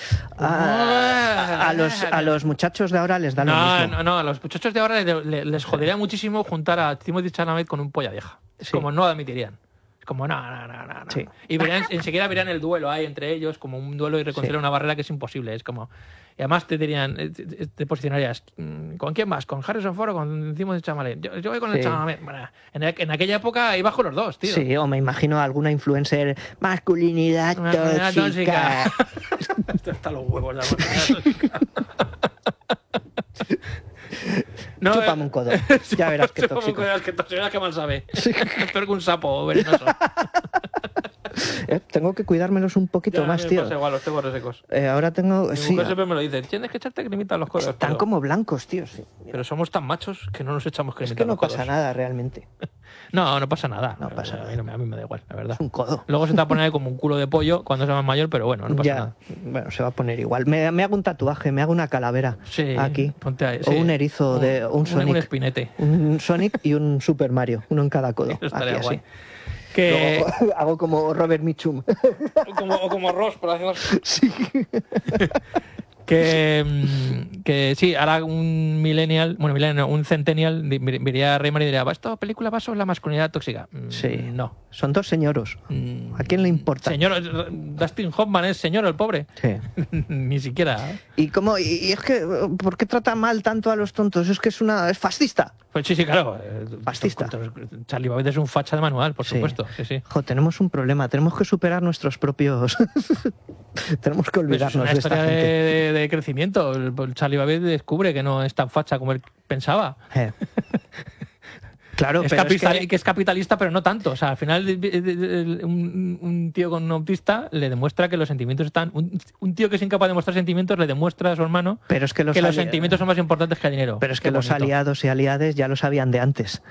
A los muchachos de ahora les da lo mismo. No, a los muchachos de ahora les jodería muchísimo juntar a Timothée Chalamet con un polla vieja. Es como no admitirían. Como no. Sí. Y enseguida verían el duelo ahí entre ellos, como un duelo y reconciliar una barrera que es imposible. Es como... Y además te dirían, te posicionarías, ¿con quién más? ¿Con Harrison Ford o con Timothée Chalamet? Yo voy con el Chalamet. Bueno, en aquella época iba con los dos, tío. Sí, o me imagino alguna influencer, masculinidad tóxica. Esto está los huevos de la masculinidad tóxica. No, chúpame un codo. Ya verás qué tóxico. Verás que mal sabe. Espero que un sapo venenoso. Tengo que cuidármelos un poquito más, tío. Pasa igual, los tengo resecos. Ahora tengo... Mi mujer siempre me lo dice. Tienes que echarte cremita a los codos. Están como blancos, tío. Sí. Pero somos tan machos que no nos echamos cremita. Es que no pasa nada, realmente. No pasa nada. No pasa nada. A mí me da igual, la verdad. Es un codo. Luego se te va a poner como un culo de pollo cuando sea más mayor, pero bueno, no pasa nada. Bueno, se va a poner igual. Me hago un tatuaje, me hago una calavera aquí. Ponte ahí, o un erizo, un Sonic. Un espinete. Un Sonic y un Super Mario. Uno en cada codo. Eso estaría aquí, guay. así. Luego hago como Robert Mitchum. O como Ross, por decirlo así. Sí. Que sí, ahora un centennial diría a Reymar y diría, ¿esta película va sobre la masculinidad tóxica? Sí. No. Son dos señoros. ¿A quién le importa? Dustin Hoffman es señor el pobre. Sí. Ni siquiera. Y es que, ¿por qué trata mal tanto a los tontos? Es que es fascista. Pues sí, claro. Fascista. Charlie Babbitt es un facha de manual, por supuesto. Sí. Tenemos un problema. Tenemos que superar nuestros propios... Tenemos que olvidarnos de esta gente. De crecimiento. El Charlie Babbitt descubre que no es tan facha como él pensaba. Claro, que es capitalista, pero no tanto. O sea, al final un tío con un autista le demuestra que los sentimientos están... Un tío que es incapaz de mostrar sentimientos le demuestra a su hermano que los sentimientos son más importantes que el dinero. Pero es que los aliados y aliades ya lo sabían de antes.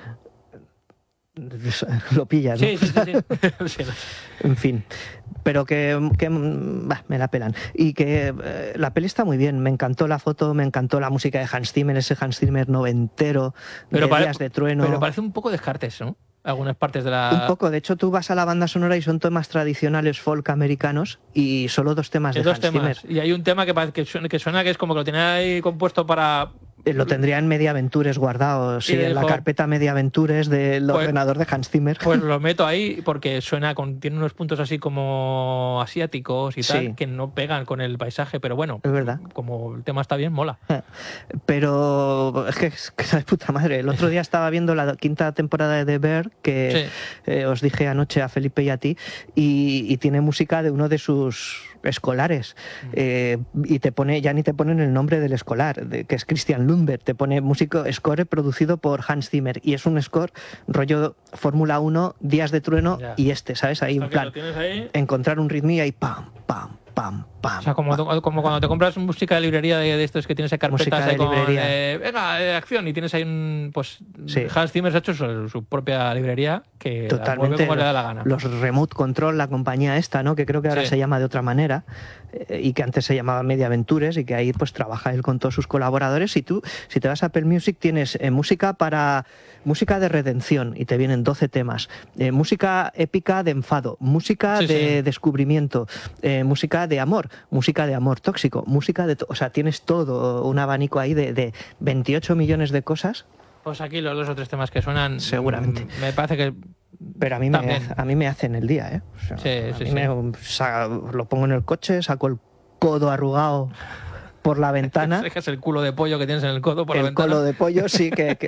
Lo pillas, ¿no? Sí. En fin, pero que me la pelan. Y que la peli está muy bien. Me encantó la foto, me encantó la música de Hans Zimmer, ese Hans Zimmer noventero, Días de Trueno. Pero parece un poco Descartes, ¿no? Algunas partes de la... Un poco. De hecho, tú vas a la banda sonora y son temas tradicionales folk americanos y solo dos temas de Hans Zimmer. Y hay un tema que suena que es como que lo tiene ahí compuesto para... Lo tendría en Mediaventures guardado, sí, en la carpeta Mediaventures del ordenador de Hans Zimmer. Pues lo meto ahí porque tiene unos puntos así como asiáticos y tal, que no pegan con el paisaje, pero bueno, es verdad. Como el tema está bien, mola. Pero es que de puta madre. El otro día estaba viendo la 5ª temporada de The Bear, que os dije anoche a Felipe y a ti, y tiene música de uno de sus escolares, y ya ni te ponen el nombre del escolar, que es Christian Lundberg, te pone score producido por Hans Zimmer, y es un score rollo Fórmula 1, Días de Trueno y ¿sabes? Ahí en plan, encontrar un ritmo y ahí pam, pam, pam, ¡pam! O sea, como cuando te compras música de librería de estos que tienes carpetas de librería. Venga, acción, y tienes ahí Hans Zimmer ha hecho su propia librería que la mueve como le da la gana. Los Remote Control, la compañía esta, ¿no? Que creo que ahora se llama de otra manera, y que antes se llamaba Media Ventures, y que ahí pues trabaja él con todos sus colaboradores. Y tú, si te vas a Apple Music, tienes música de redención, y te vienen 12 temas, música épica de enfado, música de descubrimiento, música de amor tóxico, o sea, tienes todo un abanico ahí de 28 millones de cosas. Pues aquí los 2 o 3 temas que suenan, seguramente. Me parece que... Pero a mí me hacen el día, ¿eh? O sea, lo pongo en el coche, saco el codo arrugado por la ventana. Dejas el culo de pollo que tienes en el codo por la ventana. El culo de pollo, sí, que...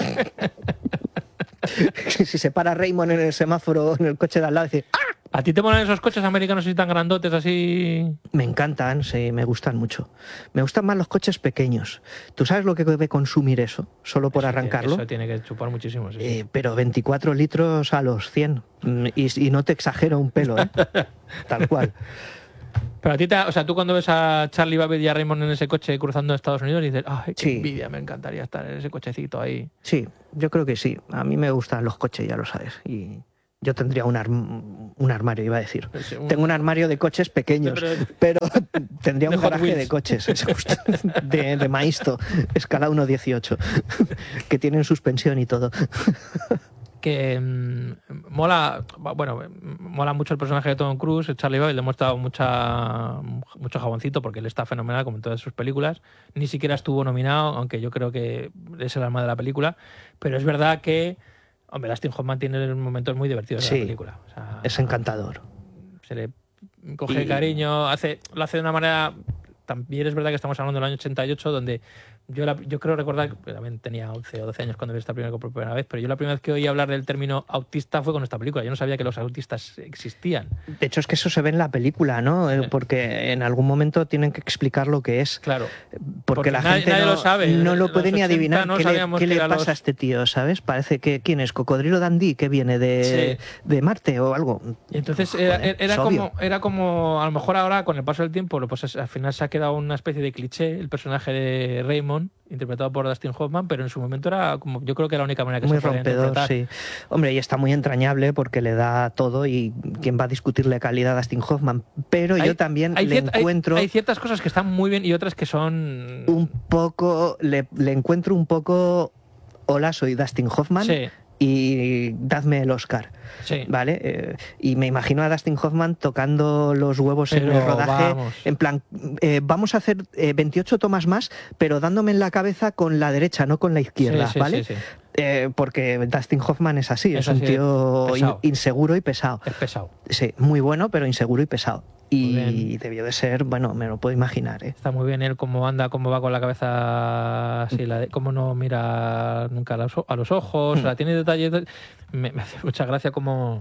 Si se para Raymond en el semáforo, en el coche de al lado, decir ¡ah! ¿A ti te ponen esos coches americanos así tan grandotes, así...? Me encantan, sí, me gustan mucho. Me gustan más los coches pequeños. ¿Tú sabes lo que debe consumir eso, solo por arrancarlo? Eso tiene que chupar muchísimo, sí. Pero 24 litros a los 100. Y no te exagero un pelo, ¿eh? Tal cual. Pero a ti, o sea, tú cuando ves a Charlie Babbitt y a Raymond en ese coche cruzando Estados Unidos dices, ¡ay, qué envidia! Me encantaría estar en ese cochecito ahí. Sí, yo creo que sí. A mí me gustan los coches, ya lo sabes. Y yo tendría un armario, iba a decir. Tengo un armario de coches pequeños, pero tendría un garaje de coches de Maisto, escala 1.18, que tienen suspensión y todo. Que mola mucho el personaje de Tom Cruise. Charlie Babbitt le hemos dado mucho jaboncito porque él está fenomenal como en todas sus películas. Ni siquiera estuvo nominado, aunque yo creo que es el alma de la película. Pero es verdad que, hombre, Dustin Hoffman tiene momentos muy divertidos en la película. O sea, es encantador. Se le coge cariño, lo hace de una manera... También es verdad que estamos hablando del año 88, donde yo creo recordar, que también tenía 11 o 12 años cuando vi esta película por primera vez, pero yo la primera vez que oí hablar del término autista fue con esta película. Yo no sabía que los autistas existían. De hecho, es que eso se ve en la película, ¿no? Porque en algún momento tienen que explicar lo que es. Claro. Porque la gente nadie lo sabe. No lo puede ni adivinar qué le pasa a este tío, ¿sabes? Parece que, ¿quién es? ¿Cocodrilo Dundee? ¿Que viene de Marte o algo? Y entonces era como, a lo mejor ahora, con el paso del tiempo, pues al final se ha quedado una especie de cliché el personaje de Raymond, interpretado por Dustin Hoffman, pero en su momento era como, yo creo que era la única manera que muy se podía rompedor, interpretar. Sí. Hombre, y está muy entrañable porque le da todo, y quién va a discutirle calidad a Dustin Hoffman. Pero yo también encuentro... Hay ciertas cosas que están muy bien y otras que son... Un poco... Le encuentro un poco... Hola, soy Dustin Hoffman. Sí. Y dadme el Oscar, ¿vale? Y me imagino a Dustin Hoffman tocando los huevos en el rodaje, en plan, vamos a hacer 28 tomas más, pero dándome en la cabeza con la derecha, no con la izquierda, ¿vale? Sí. Porque Dustin Hoffman es así, es un tío inseguro y pesado. Es pesado. Sí, muy bueno, pero inseguro y pesado. Y debió de ser, bueno, me lo puedo imaginar. Está muy bien él cómo anda, cómo va con la cabeza así, cómo no mira nunca a los ojos, o sea, tiene detalles. Me hace mucha gracia cómo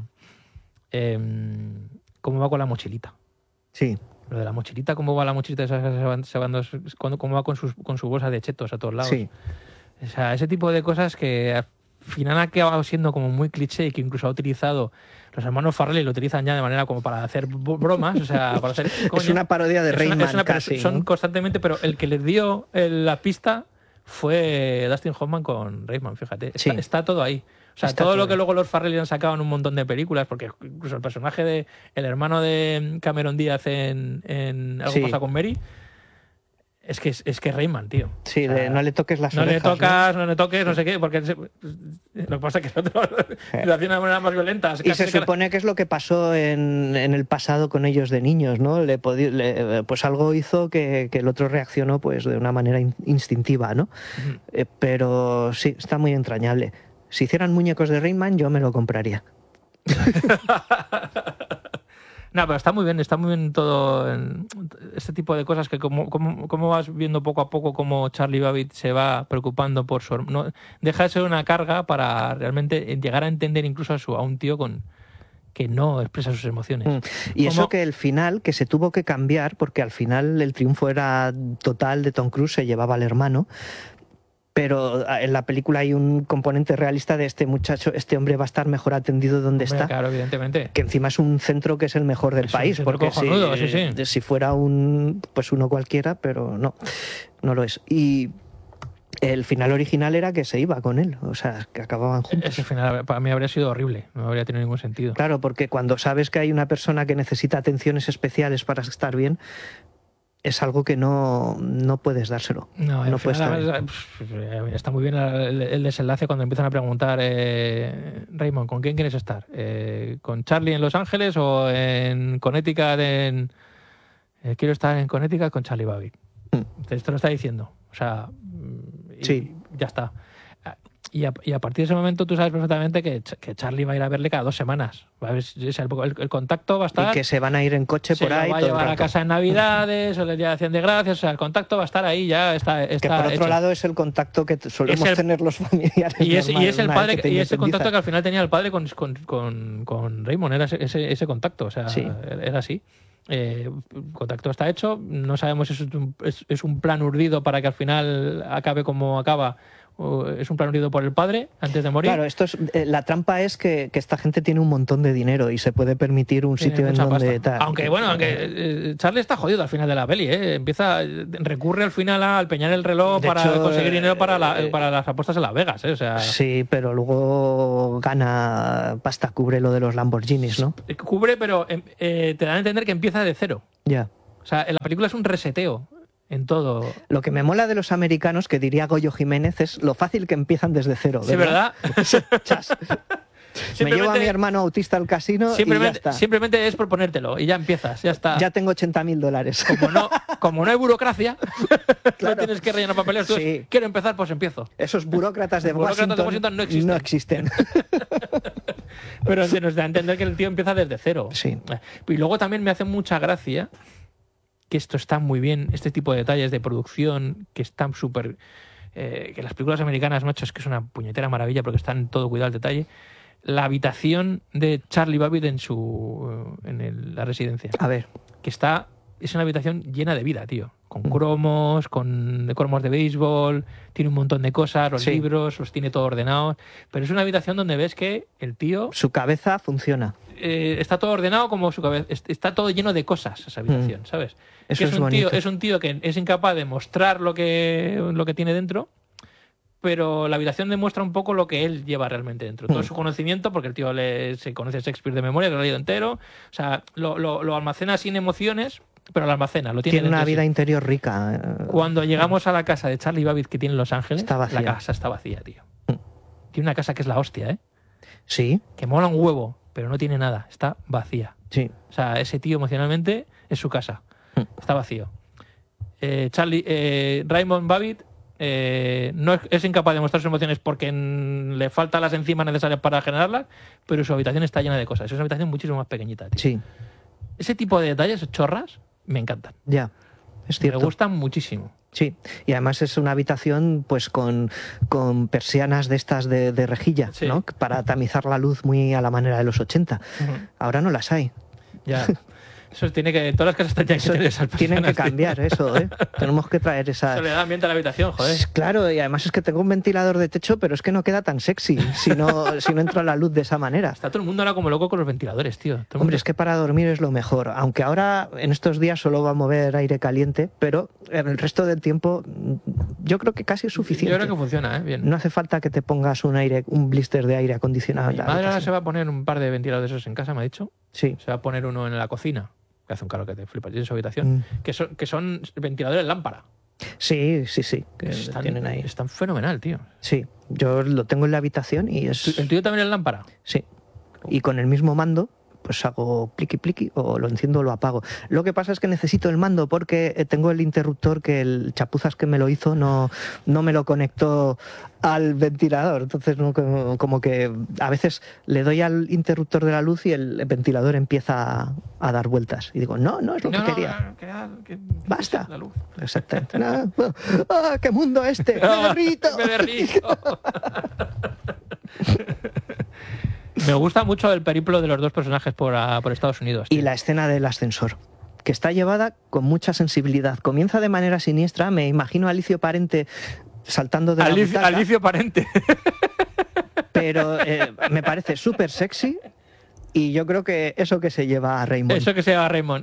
va con la mochilita. Sí. Lo de la mochilita, cómo va la mochilita, cómo va con su bolsa de chetos a todos lados. Sí. O sea, ese tipo de cosas que al final ha acabado siendo como muy cliché y que incluso ha utilizado... Los hermanos Farrelly lo utilizan ya de manera como para hacer bromas, o sea, para hacer... Coño, es una parodia de Rayman casi, son ¿no? constantemente, pero el que les dio la pista fue Dustin Hoffman con Rayman, fíjate. Está todo ahí. O sea, todo lo que luego los Farrelly han sacado en un montón de películas, porque incluso el personaje el hermano de Cameron Díaz en Algo pasa con Mary... Es que Rayman, tío. Sí, o sea, no le toques las orejas. No le toques, no sé qué, porque lo que pasa es que lo hacía de una manera más violenta. Y se supone que es lo que pasó en el pasado con ellos de niños, ¿no? Pues algo hizo que el otro reaccionó pues de una manera instintiva, ¿no? Uh-huh. Pero sí, está muy entrañable. Si hicieran muñecos de Rayman, yo me lo compraría. No, pero está muy bien todo este tipo de cosas que como vas viendo poco a poco cómo Charlie Babbitt se va preocupando por su... No, deja de ser una carga para realmente llegar a entender incluso a un tío que no expresa sus emociones. Y eso que el final, que se tuvo que cambiar, porque al final el triunfo era total de Tom Cruise, se llevaba al hermano, pero en la película hay un componente realista de este muchacho, este hombre va a estar mejor atendido donde está. Claro, evidentemente. Que encima es un centro que es el mejor del país, porque si fuera uno cualquiera, pero no lo es. Y el final original era que se iba con él, o sea, que acababan juntos. Ese final para mí habría sido horrible, no habría tenido ningún sentido. Claro, porque cuando sabes que hay una persona que necesita atenciones especiales para estar bien, es algo que no puedes dárselo. No puedes está muy bien el desenlace cuando empiezan a preguntar, Raymond, ¿con quién quieres estar? ¿Con Charlie en Los Ángeles o en Connecticut? Quiero estar en Connecticut con Charlie Babbitt. Esto lo está diciendo. O sea, sí. Ya está. Y a partir de ese momento tú sabes perfectamente que Charlie va a ir a verle cada 2 semanas. El contacto va a estar... Y que se van a ir en coche por ahí. Se va a llevar a casa en Navidades o el día de Acción de Gracias. O sea, el contacto va a estar ahí, ya está que por otro hecho. lado es el contacto que solemos tener los familiares. Y es el padre, y ese contacto que al final tenía el padre con Raymond. Era ese contacto. O sea, sí. Era así. El contacto está hecho. No sabemos si es un plan urdido para que al final acabe como acaba. Es un plan urdido por el padre antes de morir. Claro, la trampa es que esta gente tiene un montón de dinero y se puede permitir un sitio en donde... Aunque Charlie está jodido al final de la peli, recurre al final a empeñar el reloj para conseguir dinero para las apuestas en Las Vegas. O sea, sí, pero luego gana pasta, cubre lo de los Lamborghinis, ¿no? Cubre, pero te dan a entender que empieza de cero. Ya. O sea, en la película es un reseteo. En todo. Lo que me mola de los americanos, que diría Goyo Jiménez, es lo fácil que empiezan desde cero. ¿verdad? Sí, ¿verdad? Me llevo a mi hermano autista al casino y ya está. Simplemente es proponértelo y ya empiezas, ya está. Ya tengo $80.000. Como no hay burocracia, claro. No tienes que rellenar papeles. Sí. Quiero empezar, pues empiezo. Esos burócratas de Washington no existen. Pero se nos da a entender que el tío empieza desde cero. Sí. Y luego también me hace mucha gracia que esto está muy bien, este tipo de detalles de producción, que están súper... que las películas americanas, macho, es que es una puñetera maravilla porque están todo cuidado al detalle. La habitación de Charlie Babbitt en la residencia. A ver. Que es una habitación llena de vida, tío. Con cromos, con cromos de béisbol, tiene un montón de cosas, los libros, los tiene todo ordenados. Pero es una habitación donde ves que el tío... Su cabeza funciona. Está todo ordenado como su cabeza. Está todo lleno de cosas esa habitación, ¿sabes? Eso es un tío que es incapaz de mostrar lo que tiene dentro, pero la habitación demuestra un poco lo que él lleva realmente dentro. Todo su conocimiento, porque el tío se conoce Shakespeare de memoria, lo ha leído entero. O sea, lo almacena sin emociones, pero lo almacena. Tiene una vida interior rica. Cuando llegamos a la casa de Charlie Babbitt que tiene en Los Ángeles, la casa está vacía, tío. Tiene una casa que es la hostia, ¿eh? Sí. Que mola un huevo, pero no tiene nada. Está vacía. Sí. O sea, ese tío emocionalmente es su casa. Está vacío. Raymond Babbitt no es incapaz de mostrar sus emociones porque le faltan las enzimas necesarias para generarlas, pero su habitación está llena de cosas. Es una habitación muchísimo más pequeñita, tío. Sí. Ese tipo de detalles, chorras, me encantan. Ya, es cierto. Me gustan muchísimo. Sí, y además es una habitación pues con persianas de estas de rejilla, sí, ¿no? Para tamizar la luz muy a la manera de los 80. Ahora no las hay. Ya. Eso tiene que... Todas las casas tendrían que tener esas personas. Tienen que cambiar eso, ¿eh? Tenemos que traer esa... Eso le da ambiente a la habitación, joder. Claro, y además es que tengo un ventilador de techo, pero es que no queda tan sexy si no entra la luz de esa manera. Está todo el mundo ahora como loco con los ventiladores, tío. Hombre, es que para dormir es lo mejor. Aunque ahora, en estos días, solo va a mover aire caliente, pero en el resto del tiempo yo creo que casi es suficiente. Yo creo que funciona, ¿eh? Bien. No hace falta que te pongas un blister de aire acondicionado. Mi madre ahora se va a poner un par de ventiladores esos en casa, me ha dicho. Sí. Se va a poner uno en la cocina, que hace un calor que te flipas, y en su habitación, que son ventiladores lámpara. Sí. Que tienen ahí. Están fenomenal, tío. Sí, yo lo tengo en la habitación y es... ¿El tuyo también es lámpara? Sí. Y con el mismo mando, pues hago pliqui o lo enciendo o lo apago. Lo que pasa es que necesito el mando porque tengo el interruptor que el chapuzas que me lo hizo no me lo conectó al ventilador. Entonces como que a veces le doy al interruptor de la luz y el ventilador empieza a dar vueltas. Y digo, no es lo que quería. Basta. La luz. Exactamente. ¡Qué mundo este! ¡Me derrito! ¡Me derrito! Me gusta mucho el periplo de los dos personajes por Estados Unidos, tío. Y la escena del ascensor, que está llevada con mucha sensibilidad. Comienza de manera siniestra. Me imagino a Alicio Parente saltando de la butaca. Alicio Parente. Pero me parece súper sexy. Y yo creo que eso que se lleva a Raymond. Eso que se lleva a Raymond.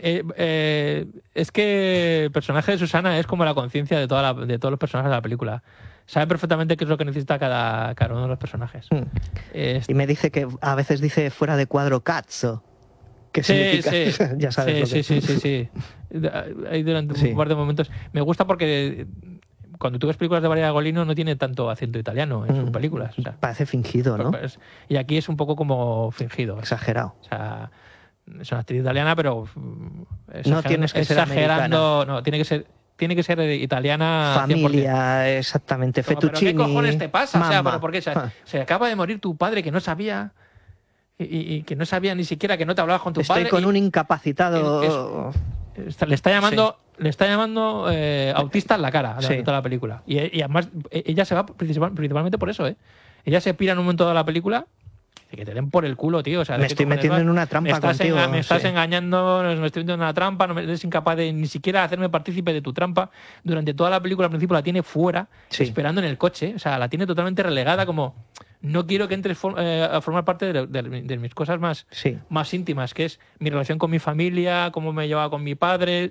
Es que el personaje de Susana es como la conciencia de todos los personajes de la película. Sabe perfectamente qué es lo que necesita cada uno de los personajes. Y me dice que a veces dice fuera de cuadro cazzo. ¿Qué significa? Sí. Ya sabes Sí. Hay durante un par de momentos. Me gusta porque cuando tú ves películas de María Golino no tiene tanto acento italiano en sus películas. O sea, parece fingido, ¿no? Y aquí es un poco como fingido. Exagerado. O sea, es una actriz italiana, pero no tienes que ser exagerando. No, tiene que ser italiana. Familia, 100%. Exactamente. Fettuccini. ¿Pero qué cojones te pasa? Mama. O sea, ¿pero por qué? Se acaba de morir tu padre que no sabía. Y que no sabía ni siquiera que no te hablabas con tu padre. Estoy con un incapacitado. Le está llamando autista en la cara durante toda la película. Y además ella se va principalmente por eso, ¿eh? Ella se pira en un momento de la película y que te den por el culo, tío. O sea, me estoy metiendo en una trampa contigo. Me estás engañando, me estoy metiendo en una trampa, no eres incapaz de ni siquiera hacerme partícipe de tu trampa. Durante toda la película al principio la tiene fuera, esperando en el coche. O sea, la tiene totalmente relegada como... No quiero que entres a formar parte de mis cosas más íntimas, que es mi relación con mi familia, cómo me llevaba con mi padre.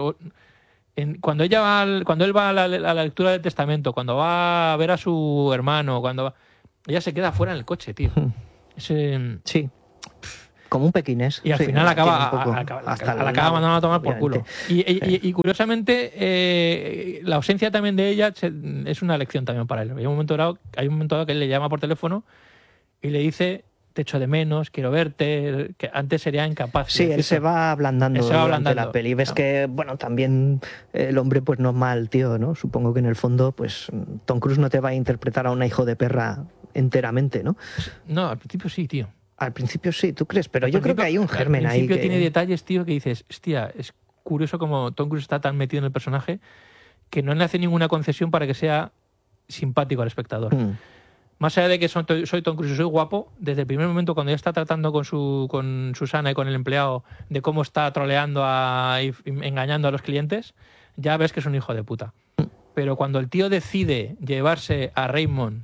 Cuando él va a la lectura del testamento, cuando va a ver a su hermano, ella se queda fuera en el coche, tío. Sí. Como un pequinés. Y al final acaba mandando a tomar por culo. Y curiosamente, la ausencia también de ella es una lección también para él. Hay un momento dado que él le llama por teléfono y le dice: te echo de menos, quiero verte, que antes sería incapaz. Sí, él se va ablandando durante la peli. Ves que, bueno, también el hombre pues no es mal, tío, ¿no? Supongo que en el fondo, pues Tom Cruise no te va a interpretar a una hijo de perra enteramente, ¿no? No, al principio sí, tío. Al principio sí, tú crees, pero yo creo que hay un germen ahí. Al principio tiene detalles, tío, que dices, hostia, es curioso como Tom Cruise está tan metido en el personaje que no le hace ninguna concesión para que sea simpático al espectador. Más allá de que soy Tom Cruise y soy guapo, desde el primer momento cuando ya está tratando con Susana y con el empleado de cómo está troleando y engañando a los clientes, ya ves que es un hijo de puta. Pero cuando el tío decide llevarse a Raymond,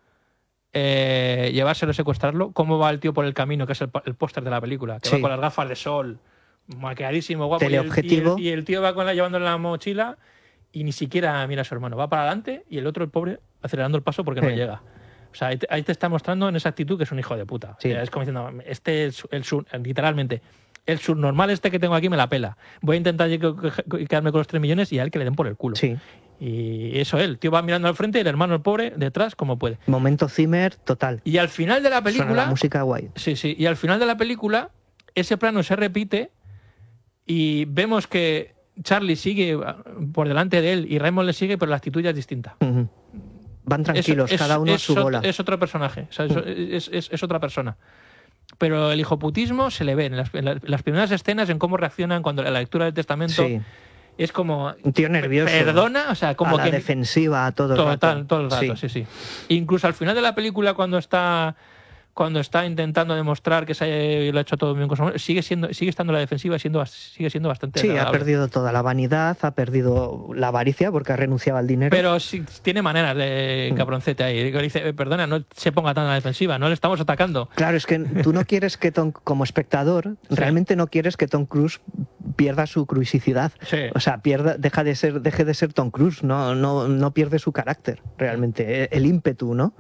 llevárselo, secuestrarlo, cómo va el tío por el camino, que es el póster de la película, que va con las gafas de sol, maquilladísimo, guapo, y el tío va llevándole la mochila y ni siquiera mira a su hermano, va para adelante y el otro, el pobre, acelerando el paso porque no llega. O sea, ahí te está mostrando en esa actitud que es un hijo de puta. O sea, es como diciendo, literalmente, el subnormal que tengo aquí me la pela. Voy a intentar quedarme con los 3 millones y a él que le den por el culo. Sí. Y eso el tío va mirando al frente y el hermano, el pobre, detrás como puede. Momento Zimmer total. Y al final de la película... Suena la música guay. Sí. Y al final de la película ese plano se repite y vemos que Charlie sigue por delante de él y Raymond le sigue, pero la actitud ya es distinta. Van tranquilos, cada uno a su bola. Es otro personaje, o sea, es otra persona. Pero el hijoputismo se le ve en las primeras escenas, en cómo reaccionan cuando la lectura del testamento... Sí. Es como... Un tío nervioso. Perdona, o sea, como a la defensiva a todo el rato. Todo el rato, sí. Incluso al final de la película, cuando está intentando demostrar que lo ha hecho todo bien con su mujer, sigue estando a la defensiva y sigue siendo bastante agradable. Ha perdido toda la vanidad, ha perdido la avaricia porque ha renunciado al dinero. Pero sí, tiene maneras de cabroncete ahí. Dice, perdona, no se ponga tan a la defensiva, no le estamos atacando. Claro, es que tú no quieres que como espectador, realmente no quieres que Tom Cruise pierda su cruisicidad. Sí. O sea, deje de ser Tom Cruise, no pierde su carácter, realmente, el ímpetu, ¿no?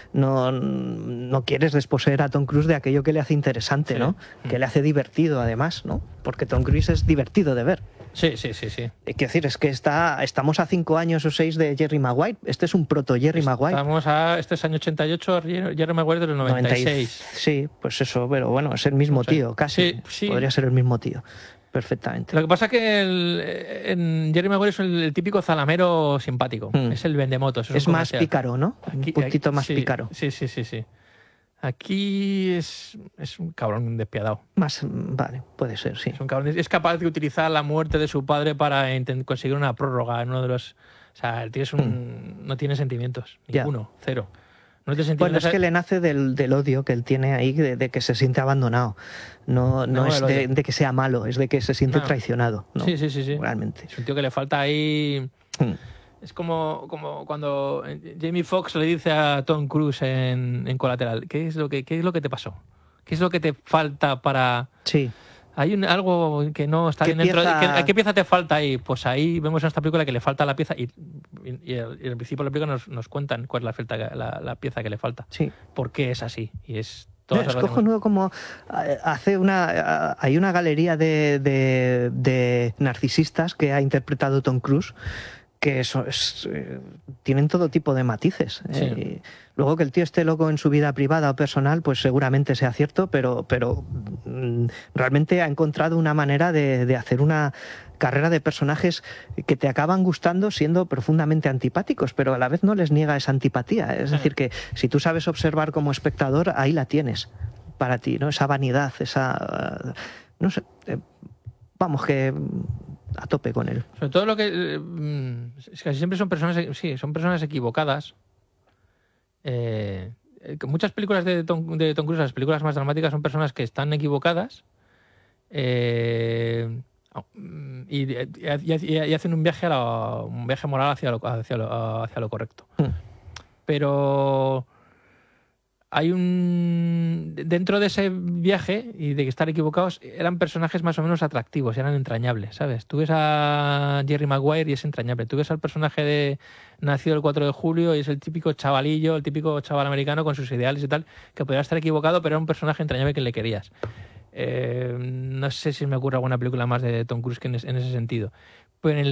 No quieres desposeer a Tom Cruise de aquello que le hace interesante, ¿no? Que le hace divertido, además, ¿no? Porque Tom Cruise es divertido de ver. Sí. Quiero decir, es que estamos a 5 años o 6 de Jerry Maguire. Este es un proto Jerry Maguire. Este es año 88, Jerry Maguire del 96. Sí, pues eso, pero bueno, es el mismo tío, casi. Sí. Podría ser el mismo tío. Perfectamente. Lo que pasa es que en Jerry Maguire es el típico zalamero simpático. Es el vendemotos. Es más pícaro, ¿no? Un puntito más pícaro. Sí. Aquí es un cabrón despiadado. Vale, puede ser, sí. Es un cabrón. Es capaz de utilizar la muerte de su padre para conseguir una prórroga en uno de los... O sea, el tío no tiene sentimientos. Ninguno. Cero. No te bueno, es que le nace del odio que él tiene ahí, de que se siente abandonado. No es de que sea malo, es de que se siente traicionado, ¿no? Sí. Realmente. Es un tío que le falta ahí... Es como cuando Jamie Foxx le dice a Tom Cruise en Colateral, ¿qué es lo que te pasó? ¿Qué es lo que te falta para...? Sí. Hay algo que no está bien dentro. ¿Qué pieza te falta ahí? Pues ahí vemos en esta película que le falta la pieza y al principio de la película nos cuentan cuál es la pieza que le falta. Sí. ¿Por qué es así? Y es cojonudo como hay una galería de narcisistas que ha interpretado Tom Cruise que tienen todo tipo de matices. Sí. Luego que el tío esté loco en su vida privada o personal, pues seguramente sea cierto, pero realmente ha encontrado una manera de hacer una carrera de personajes que te acaban gustando siendo profundamente antipáticos, pero a la vez no les niega esa antipatía. Es decir, que si tú sabes observar como espectador, ahí la tienes para ti, ¿no? Esa vanidad, esa... no sé... vamos, que... a tope con él. Sobre todo lo que... casi siempre son personas equivocadas. Muchas películas de Tom Cruise, las películas más dramáticas, son personas que están equivocadas y hacen un viaje moral hacia lo correcto. Pero hay dentro de ese viaje y de estar equivocados, eran personajes más o menos atractivos, eran entrañables, ¿sabes? Tú ves a Jerry Maguire y es entrañable. Tú ves al personaje de nacido el 4 de julio y es el típico chavalillo, el típico chaval americano con sus ideales y tal, que podría estar equivocado, pero era un personaje entrañable que le querías. No sé si me ocurre alguna película más de Tom Cruise en ese sentido. Pues en el